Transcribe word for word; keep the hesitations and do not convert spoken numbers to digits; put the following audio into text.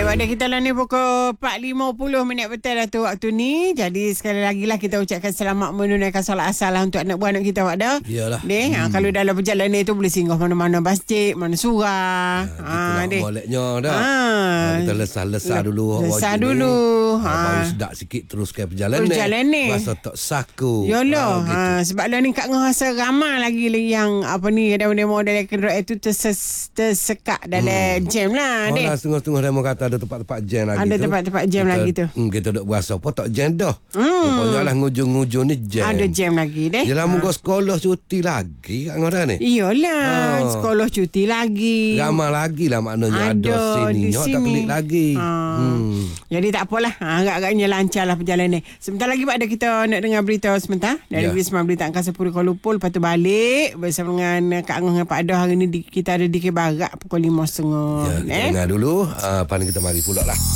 pada kita lah ni pukul empat lima puluh minit betul dah tu waktu ni. Jadi sekali lagi lah kita ucapkan selamat menunaikan solat asar lah untuk anak buah anak kita Wak dah. Iyalah. Deh, hmm. ha, kalau dalam perjalanan tu boleh singgah mana-mana masjid, mana surah. Ha, ha, deh. Bolehnya dah. Ha. Ha, kita lesah-lesah dulu. Lesah dulu. Ha. Ha. Baru sedap sikit teruskan perjalanan. Perjalanan. Masa tak saku. Yalah. Ha, Ha, sebab lah ni Kak Ngah rasa ramai lagi yang apa ni demo-demo dalam kenderaan itu terses, tersekat dalam hmm. jam lah. Oh deh. lah, setengah-setengah demo kata ada tempat-tempat jam lagi Ada tu. tempat-tempat jam kita, lagi tu. Hmm, kita duk berasa apa tak jam dah. Hmm. Rupanya lah ngujung-ngujung ni jam. Ada jam lagi deh. Yelah ha. Muka sekolah cuti lagi Kak Ngah dah ni. Iyalah, Ha. sekolah cuti lagi. Ramai lagi lah maknanya ada, Ada sini. di Awak sini. tak klik lagi. Ha. Hmm. Jadi tak apalah. Ha, agak-agaknya lancar lah perjalanan. Sebentar lagi pada kita nak dengar berita sebentar. Dari Ya. Wisma Berita Angkasa Puri Kuala Lumpur. Lepas tu balik bersama dengan Kak Ngah dengan Pak Adah. Hari ni di, kita ada di Kebarak pukul lima tiga puluh. Ya, kita eh? dengar dulu. Uh, Paling kita mari pula lah.